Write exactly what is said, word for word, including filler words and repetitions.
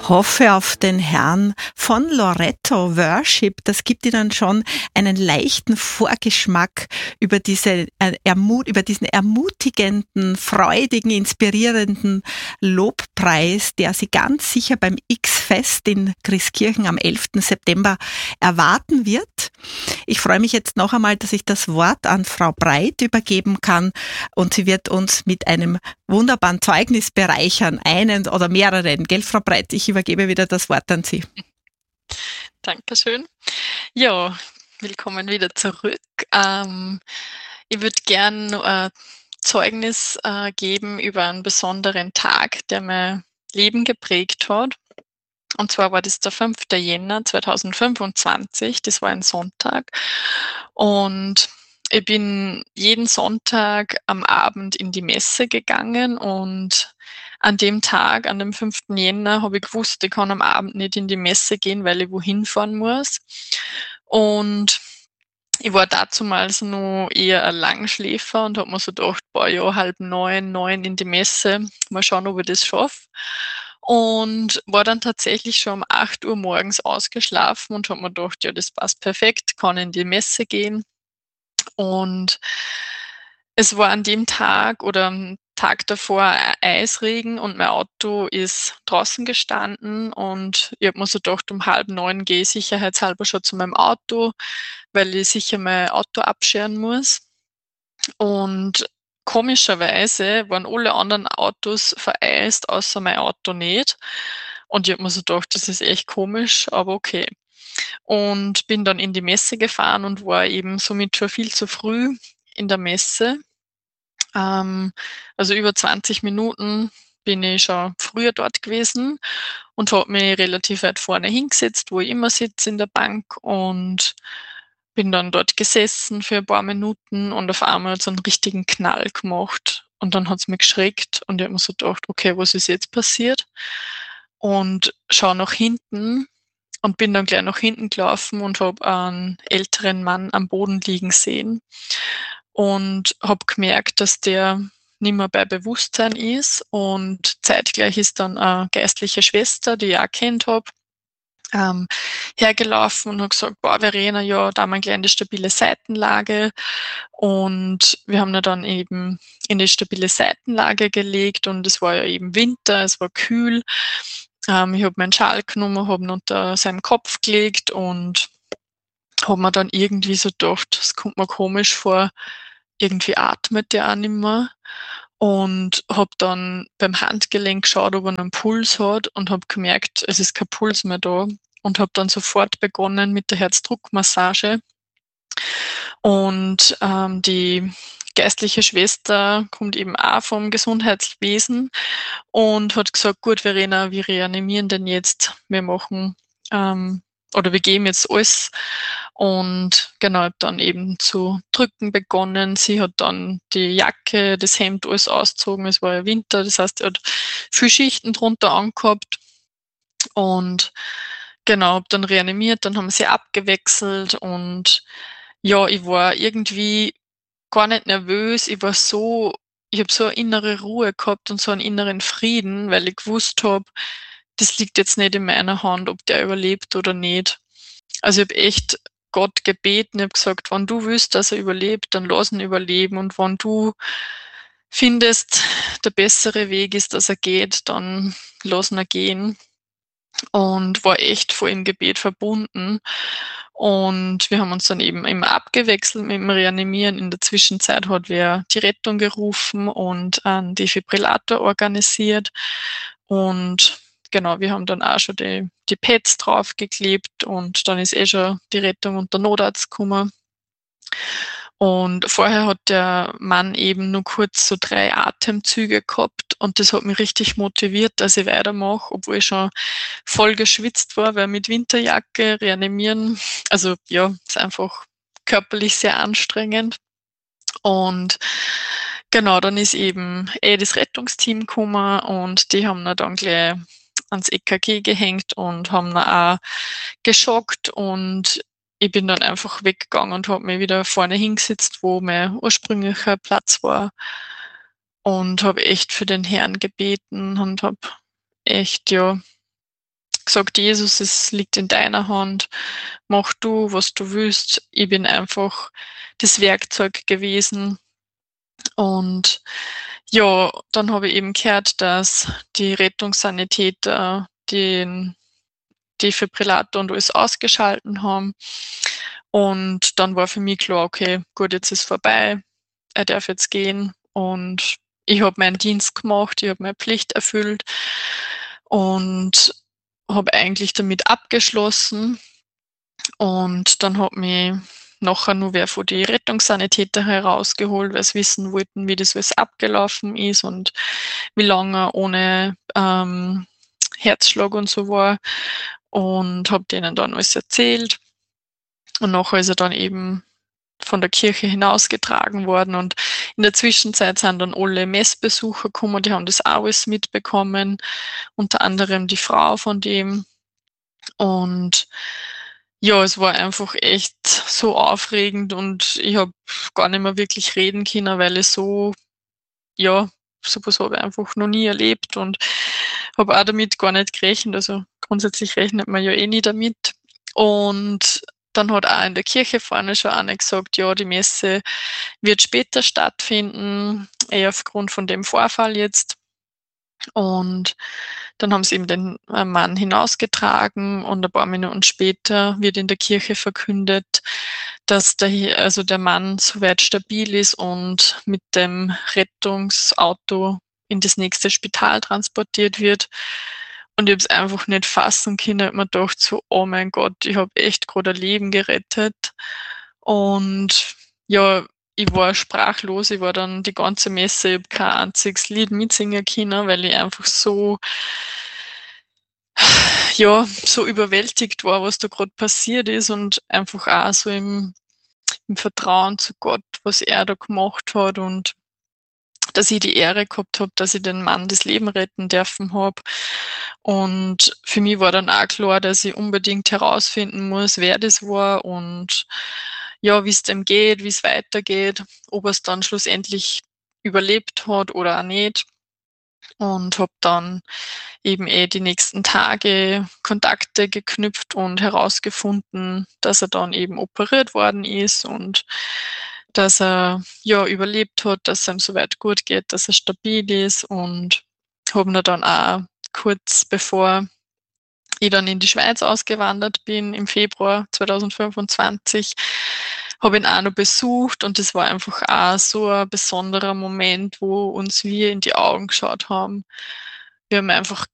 Hoffe auf den Herrn von Loretto Worship. Das gibt Ihnen schon einen leichten Vorgeschmack über diese, äh, ermut, über diesen ermutigenden, freudigen, inspirierenden Lobpreis, der Sie ganz sicher beim X-Fest in Christkirchen am elften September erwarten wird. Ich freue mich jetzt noch einmal, dass ich das Wort an Frau Breit übergeben kann und sie wird uns mit einem wunderbaren Zeugnis bereichern, einen oder mehreren. Gell, Frau Breit, ich übergebe wieder das Wort an Sie. Dankeschön. Ja, willkommen wieder zurück. Ähm, ich würde gern äh, Zeugnis äh, geben über einen besonderen Tag, der mein Leben geprägt hat. Und zwar war das der fünfte Jänner zweitausendfünfundzwanzig, das war ein Sonntag. Und ich bin jeden Sonntag am Abend in die Messe gegangen und an dem Tag, an dem fünften Jänner, habe ich gewusst, ich kann am Abend nicht in die Messe gehen, weil ich wohin fahren muss. Und ich war dazumals noch eher ein Langschläfer und habe mir so gedacht, boah, ja, halb neun, neun in die Messe, mal schauen, ob ich das schaffe. Und war dann tatsächlich schon um acht Uhr morgens ausgeschlafen und habe mir gedacht, ja, das passt perfekt, kann in die Messe gehen. Und es war an dem Tag oder am Tag davor ein Eisregen und mein Auto ist draußen gestanden und ich habe mir so gedacht, um halb neun gehe ich sicherheitshalber schon zu meinem Auto, weil ich sicher mein Auto abscheren muss. Und komischerweise waren alle anderen Autos vereist, außer mein Auto nicht. Und ich habe mir so gedacht, das ist echt komisch, aber okay. Und bin dann in die Messe gefahren und war eben somit schon viel zu früh in der Messe. Ähm, also über zwanzig Minuten bin ich schon früher dort gewesen und habe mich relativ weit vorne hingesetzt, wo ich immer sitze in der Bank und bin dann dort gesessen für ein paar Minuten und auf einmal hat's einen richtigen Knall gemacht und dann hat's mich geschreckt und ich habe mir so gedacht: „Okay, was ist jetzt passiert?“ Und schaue nach hinten und bin dann gleich nach hinten gelaufen und habe einen älteren Mann am Boden liegen sehen und habe gemerkt, dass der nimmer bei Bewusstsein ist und zeitgleich ist dann eine geistliche Schwester, die ich auch kennt habe, ähm, hergelaufen und hat gesagt: „Boah, Verena, ja, da haben wir gleich in die stabile Seitenlage.“ Und wir haben ihn dann eben in die stabile Seitenlage gelegt und es war ja eben Winter, es war kühl. Ähm, ich habe meinen Schal genommen, habe ihn unter seinen Kopf gelegt und habe mir dann irgendwie so gedacht, das kommt mir komisch vor, irgendwie atmet der auch nicht mehr. Und habe dann beim Handgelenk geschaut, ob er einen Puls hat und habe gemerkt, es ist kein Puls mehr da und habe dann sofort begonnen mit der Herzdruckmassage. Und ähm, die geistliche Schwester kommt eben auch vom Gesundheitswesen und hat gesagt: „Gut, Verena, wir reanimieren den jetzt. Wir machen ähm, oder wir geben jetzt alles.“ Und genau, habe dann eben zu drücken begonnen. Sie hat dann die Jacke, das Hemd, alles ausgezogen. Es war ja Winter, das heißt, sie hat viel Schichten drunter angehabt und genau, habe dann reanimiert, dann haben wir sie abgewechselt und ja, ich war irgendwie gar nicht nervös. Ich war so ich habe so eine innere Ruhe gehabt und so einen inneren Frieden, weil ich gewusst habe, das liegt jetzt nicht in meiner Hand, ob der überlebt oder nicht. Also, ich habe echt Gott gebeten. Ich habe gesagt: „Wenn du willst, dass er überlebt, dann lass ihn überleben und wenn du findest, der bessere Weg ist, dass er geht, dann lass ihn gehen.“ Und war echt voll im Gebet verbunden. Und wir haben uns dann eben immer abgewechselt mit dem Reanimieren. In der Zwischenzeit hat wer die Rettung gerufen und einen Defibrillator organisiert. Und genau, wir haben dann auch schon die die Pads draufgeklebt und dann ist eh schon die Rettung und der Notarzt gekommen. Und vorher hat der Mann eben nur kurz so drei Atemzüge gehabt und das hat mich richtig motiviert, dass ich weitermache, obwohl ich schon voll geschwitzt war, weil mit Winterjacke reanimieren, also ja, ist einfach körperlich sehr anstrengend. Und genau, dann ist eben eh das Rettungsteam gekommen und die haben ihn dann gleich ans E K G gehängt und haben ihn auch geschockt und ich bin dann einfach weggegangen und habe mich wieder vorne hingesetzt, wo mein ursprünglicher Platz war und habe echt für den Herrn gebeten und habe echt, ja, gesagt: „Jesus, es liegt in deiner Hand. Mach du, was du willst.“ Ich bin einfach das Werkzeug gewesen. Und ja, dann habe ich eben gehört, dass die Rettungssanitäter den Defibrillator und alles ausgeschalten haben. Und dann war für mich klar: „Okay, gut, jetzt ist vorbei. Er darf jetzt gehen.“ Und ich habe meinen Dienst gemacht, ich habe meine Pflicht erfüllt und habe eigentlich damit abgeschlossen. Und dann hat mich nachher nur wer von die Rettungssanitäter herausgeholt, weil sie wissen wollten, wie das alles abgelaufen ist und wie lange er ohne, ähm, Herzschlag und so war, und habe denen dann alles erzählt. Und nachher ist er dann eben von der Kirche hinausgetragen worden, und in der Zwischenzeit sind dann alle Messbesucher gekommen, die haben das auch alles mitbekommen, unter anderem die Frau von dem. Und ja, es war einfach echt so aufregend, und ich habe gar nicht mehr wirklich reden können, weil es so ja, so was habe ich einfach noch nie erlebt und habe auch damit gar nicht gerechnet. Also, grundsätzlich rechnet man ja eh nie damit. Und dann hat auch in der Kirche vorne schon einer gesagt: „Ja, die Messe wird später stattfinden, eh aufgrund von dem Vorfall jetzt.“ Und dann haben sie eben den, äh, Mann hinausgetragen, und ein paar Minuten später wird in der Kirche verkündet, dass der hi also der Mann soweit stabil ist und mit dem Rettungsauto in das nächste Spital transportiert wird. Und ich habe es einfach nicht fassen können. Ich habe mir gedacht so: „Oh mein Gott, ich habe echt grad ein Leben gerettet.“ Und ja, ich war sprachlos. Ich war dann die ganze Messe, ich habe kein einziges Lied mitsingen können, weil ich einfach so ja, so überwältigt war, was da grad passiert ist, und einfach auch so im im Vertrauen zu Gott, was er da gemacht hat, und dass ich die Ehre gehabt habe, dass ich den Mann das Leben retten dürfen habe. Und für mich war dann auch klar, dass ich unbedingt herausfinden muss, wer das war und ja, wie's dem geht, wie's weitergeht, ob er's dann schlussendlich überlebt hat oder auch nicht. Und habe dann eben eh die nächsten Tage Kontakte geknüpft und herausgefunden, dass er dann eben operiert worden ist und dass er, ja, überlebt hat, dass es ihm soweit gut geht, dass er stabil ist, und habe ihn dann auch kurz bevor ich dann in die Schweiz ausgewandert bin im Februar zweitausendfünfundzwanzig, habe ihn auch noch besucht, und das war einfach auch so ein besonderer Moment, wo uns wir in die Augen geschaut haben. Wir haben einfach